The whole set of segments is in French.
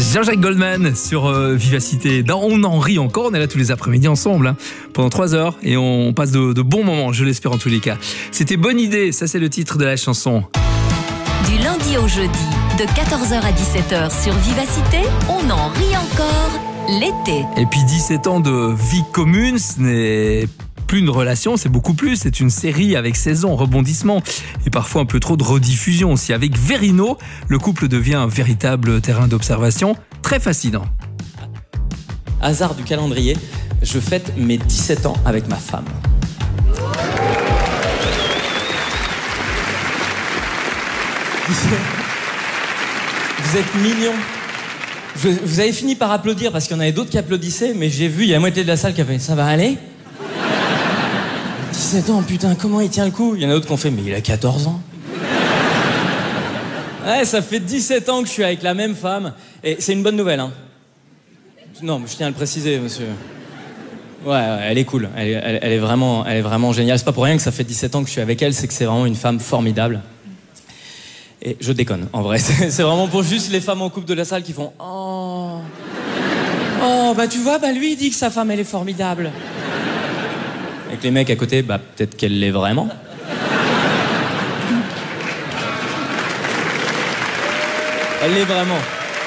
Jean-Jacques Goldman sur Vivacité. On en rit encore, on est là tous les après-midi ensemble pendant 3 heures et on passe de bons moments, je l'espère en tous les cas. C'était Bonne idée, ça c'est le titre de la chanson. Du lundi au jeudi, de 14h à 17h sur Vivacité, on en rit encore l'été. Et puis 17 ans de vie commune, ce n'est plus une relation, c'est beaucoup plus. C'est une série avec saison, rebondissements et parfois un peu trop de rediffusion aussi. Avec Verino, le couple devient un véritable terrain d'observation. Très fascinant. Hasard du calendrier, je fête mes 17 ans avec ma femme. Vous êtes mignons. Vous avez fini par applaudir parce qu'il y en avait d'autres qui applaudissaient, mais j'ai vu, il y a la moitié de la salle qui a fait « ça va aller ?» 17 ans, putain, comment il tient le coup? Il y en a d'autres qui ont fait « mais il a 14 ans !» Ouais, ça fait 17 ans que je suis avec la même femme, et c'est une bonne nouvelle, hein. Non, mais je tiens à le préciser, monsieur. Ouais, elle est cool, elle est vraiment géniale. C'est pas pour rien que ça fait 17 ans que je suis avec elle, c'est que c'est vraiment une femme formidable. Et je déconne, en vrai. C'est vraiment pour juste les femmes en couple de la salle qui font « oh, oh, bah tu vois, bah lui il dit que sa femme elle est formidable. » Et que les mecs à côté, bah peut-être qu'elle l'est vraiment. Elle l'est vraiment.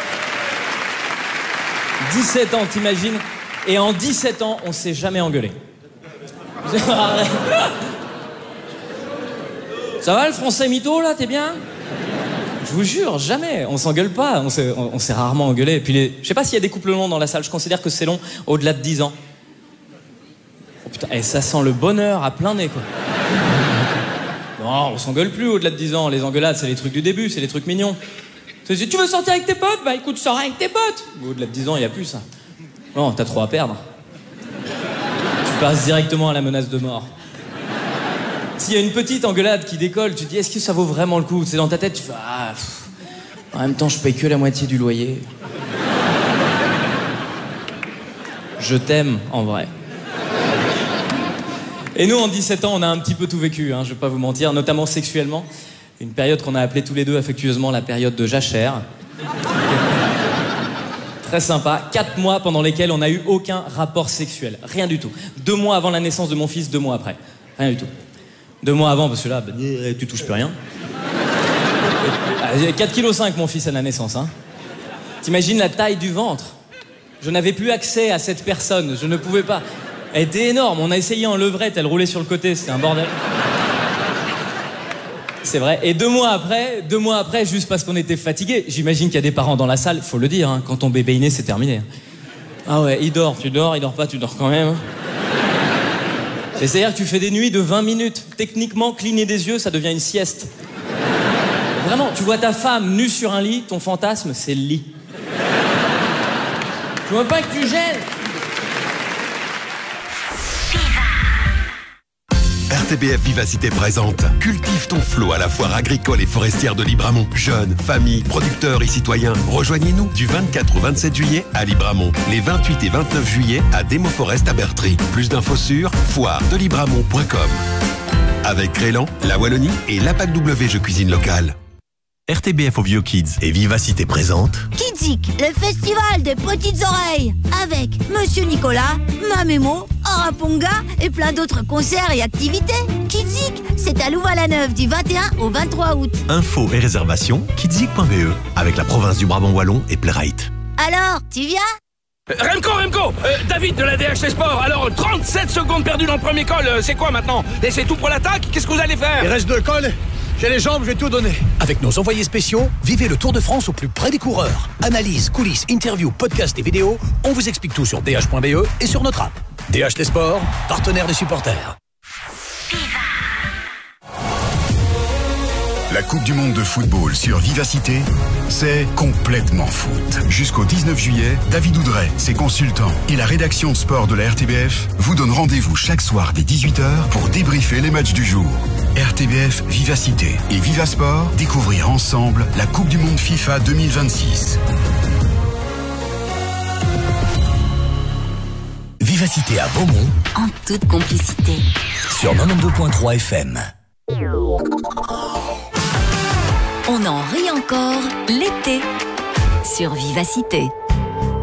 17 ans, t'imagines? Et en 17 ans, on s'est jamais engueulé. Ça va le français mytho là, t'es bien? Je vous jure, jamais. On s'engueule pas. On s'est rarement engueulé. Et puis je sais pas s'il y a des couples longs dans la salle. Je considère que c'est long au-delà de 10 ans. Oh putain, et ça sent le bonheur à plein nez, quoi. Non, on s'engueule plus au-delà de 10 ans. Les engueulades, c'est les trucs du début, c'est les trucs mignons. Si tu veux sortir avec tes potes, bah écoute, sors avec tes potes. Au-delà de 10 ans, il y a plus ça. Non, t'as trop à perdre. Tu passes directement à la menace de mort. S'il y a une petite engueulade qui décolle, tu te dis, est-ce que ça vaut vraiment le coup? C'est dans ta tête, tu fais, ah, en même temps, je paye que la moitié du loyer. Je t'aime, en vrai. Et nous, en 17 ans, on a un petit peu tout vécu, hein, je vais pas vous mentir, notamment sexuellement. Une période qu'on a appelée tous les deux affectueusement la période de jachère. Très sympa. 4 mois pendant lesquels on n'a eu aucun rapport sexuel. Rien du tout. 2 mois avant la naissance de mon fils, 2 mois après. Rien du tout. 2 mois avant, parce que là, bah, tu touches plus rien. 4,5 kg mon fils à la naissance, hein. T'imagines la taille du ventre? Je n'avais plus accès à cette personne, je ne pouvais pas. Elle était énorme, on a essayé en levrette, elle roulait sur le côté, c'était un bordel. C'est vrai. Et 2 mois après, juste parce qu'on était fatigués, j'imagine qu'il y a des parents dans la salle, faut le dire, hein, quand ton bébé est né, c'est terminé. Ah ouais, il dort, tu dors pas, tu dors quand même. Hein. C'est-à-dire que tu fais des nuits de 20 minutes. Techniquement, cligner des yeux, ça devient une sieste. Vraiment, tu vois ta femme nue sur un lit, ton fantasme, c'est le lit. Je veux pas que tu gênes. RTBF Vivacité présente Cultive ton flot à la foire agricole et forestière de Libramont. Jeunes, familles, producteurs et citoyens, rejoignez-nous du 24 au 27 juillet à Libramont, les 28 et 29 juillet à Démoforest à Bertry. Plus d'infos sur foiredelibramont.com. Avec Crélan, la Wallonie et l'APAC W Jeux Cuisine Locale. RTBF au Vieux Kids et Vivacité présente Kidzik, le festival des petites oreilles, avec Monsieur Nicolas, Mamémo, Araponga et plein d'autres concerts et activités. Kidzik, c'est à Louvain-la-Neuve du 21 au 23 août. Infos et réservations kidzik.be avec la province du Brabant Wallon et Playrite. Alors, tu viens? Remco, David de la DHT Sport. Alors, 37 secondes perdues dans le premier col, c'est quoi maintenant? Et c'est tout pour l'attaque? Qu'est-ce que vous allez faire? Il reste 2 cols. J'ai les jambes, je vais tout donner. Avec nos envoyés spéciaux, vivez le Tour de France au plus près des coureurs. Analyse, coulisses, interviews, podcasts et vidéos, on vous explique tout sur dh.be et sur notre app. DHT Sport, partenaire des supporters. La Coupe du Monde de football sur Vivacité, c'est complètement foot. Jusqu'au 19 juillet, David Oudret, ses consultants et la rédaction sport de la RTBF vous donnent rendez-vous chaque soir dès 18h pour débriefer les matchs du jour. RTBF Vivacité et Vivasport, découvrir ensemble la Coupe du Monde FIFA 2026. Vivacité à Beaumont, En toute complicité. sur 92.3 FM. On en rit encore l'été sur Vivacité.